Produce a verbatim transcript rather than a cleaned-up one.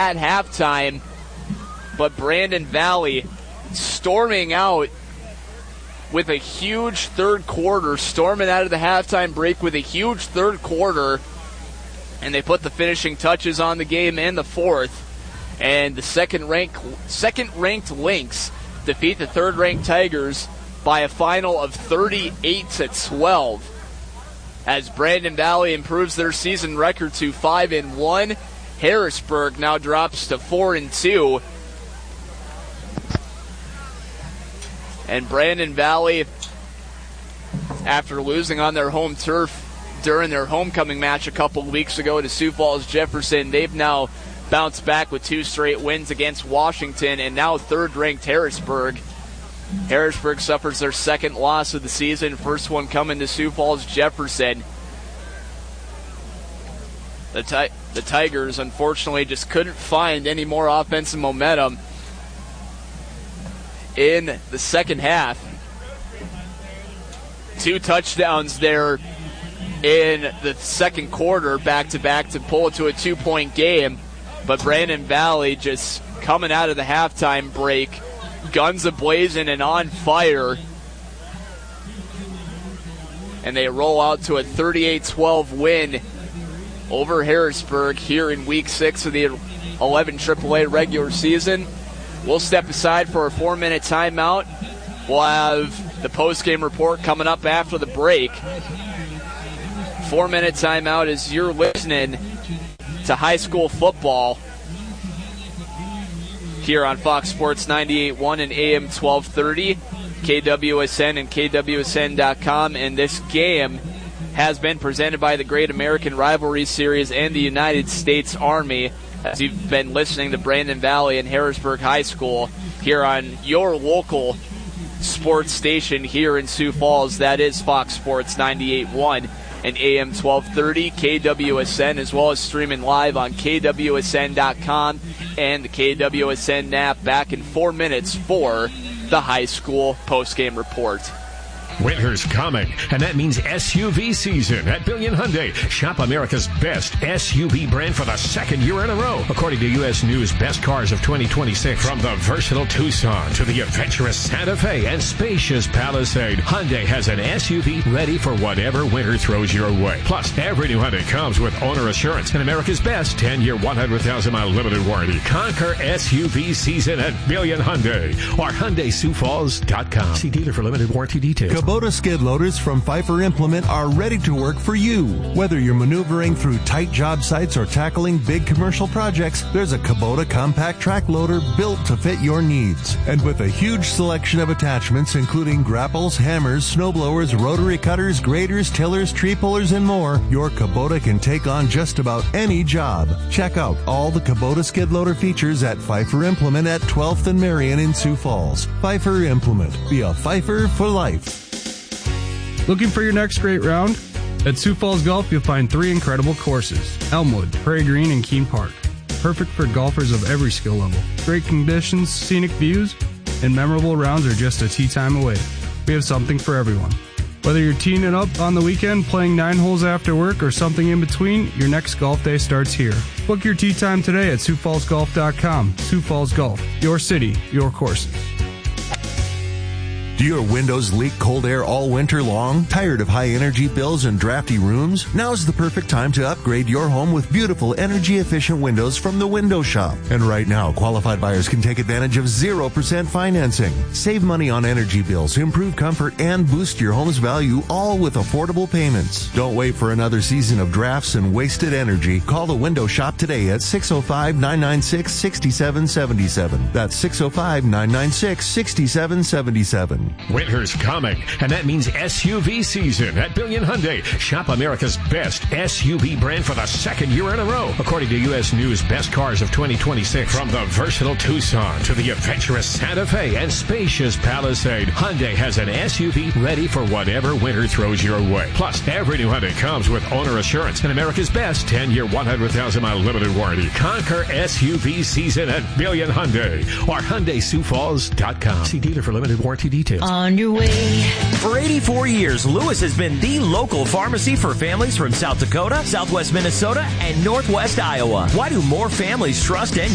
at halftime, but Brandon Valley storming out with a huge third quarter, storming out of the halftime break with a huge third quarter, and they put the finishing touches on the game in the fourth, and the second-ranked second-ranked Lynx defeat the third-ranked Tigers by a final of thirty-eight to twelve. As Brandon Valley improves their season record to five and one, Harrisburg now drops to four and two. And Brandon Valley, after losing on their home turf during their homecoming match a couple weeks ago to Sioux Falls Jefferson, they've now bounced back with two straight wins against Washington and now third-ranked Harrisburg. Harrisburg suffers their second loss of the season, first one coming to Sioux Falls Jefferson. The, ti- the Tigers, unfortunately, just couldn't find any more offensive momentum in the second half. Two touchdowns there in the second quarter, back-to-back, to pull it to a two-point game. But Brandon Valley just coming out of the halftime break, guns a-blazing and on fire. And they roll out to a thirty-eight twelve win over Harrisburg here in week six of the eleven triple A regular season. We'll step aside for a four-minute timeout. We'll have the post-game report coming up after the break. Four-minute timeout as you're listening to high school football here on Fox Sports ninety-eight point one and A M twelve thirty, K W S N and K W S N dot com. And this game has been presented by the Great American Rivalry Series and the United States Army, as you've been listening to Brandon Valley and Harrisburg High School here on your local sports station here in Sioux Falls. That is Fox Sports ninety-eight point one and A M twelve thirty, K W S N, as well as streaming live on K W S N dot com and the K W S N app. Back in four minutes for the high school postgame report. Winter's coming, and that means S U V season at Billion Hyundai. Shop America's best S U V brand for the second year in a row, according to U S News Best Cars of twenty twenty-six. From the versatile Tucson to the adventurous Santa Fe and spacious Palisade, Hyundai has an S U V ready for whatever winter throws your way. Plus, every new Hyundai comes with owner assurance and America's best ten-year, one hundred thousand mile limited warranty. Conquer S U V season at Billion Hyundai or Hyundai Sioux Falls dot com. See dealer for limited warranty details. Kubota skid loaders from Pfeiffer Implement are ready to work for you. Whether you're maneuvering through tight job sites or tackling big commercial projects, there's a Kubota compact track loader built to fit your needs. And with a huge selection of attachments, including grapples, hammers, snowblowers, rotary cutters, graders, tillers, tree pullers, and more, your Kubota can take on just about any job. Check out all the Kubota skid loader features at Pfeiffer Implement at twelfth and Marion in Sioux Falls. Pfeiffer Implement. Be a Pfeiffer for life. Looking for your next great round? At Sioux Falls Golf, you'll find three incredible courses: Elmwood, Prairie Green, and Keene Park. Perfect for golfers of every skill level. Great conditions, scenic views, and memorable rounds are just a tee time away. We have something for everyone. Whether you're teeing it up on the weekend, playing nine holes after work, or something in between, your next golf day starts here. Book your tee time today at Sioux Falls Golf dot com. Sioux Falls Golf, your city, your courses. Do your windows leak cold air all winter long? Tired of high energy bills and drafty rooms? Now's the perfect time to upgrade your home with beautiful energy efficient windows from the Window Shop. And right now, qualified buyers can take advantage of zero percent financing. Save money on energy bills, improve comfort, and boost your home's value, all with affordable payments. Don't wait for another season of drafts and wasted energy. Call the Window Shop today at six oh five, nine nine six, six seven seven seven. That's six oh five, nine nine six, six seven seven seven. Winter's coming, and that means S U V season at Billion Hyundai. Shop America's best S U V brand for the second year in a row, according to U S News Best Cars of twenty twenty-six. From the versatile Tucson to the adventurous Santa Fe and spacious Palisade, Hyundai has an S U V ready for whatever winter throws your way. Plus, every new Hyundai comes with owner assurance and America's best ten-year, one hundred thousand mile limited warranty. Conquer S U V season at Billion Hyundai or Hyundai Sioux Falls dot com. See dealer for limited warranty details. On your way. For eighty-four years, Lewis has been the local pharmacy for families from South Dakota, Southwest Minnesota, and Northwest Iowa. Why do more families trust and